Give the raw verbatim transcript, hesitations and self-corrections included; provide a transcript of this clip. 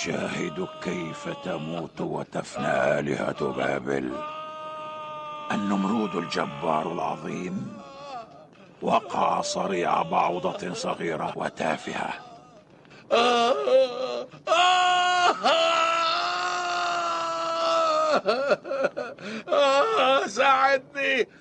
شاهد كيف تموت وتفنى آلهة بابل. النمرود الجبار العظيم وقع صريع بعوضة صغيرة وتافهة. آه آه آه ساعدني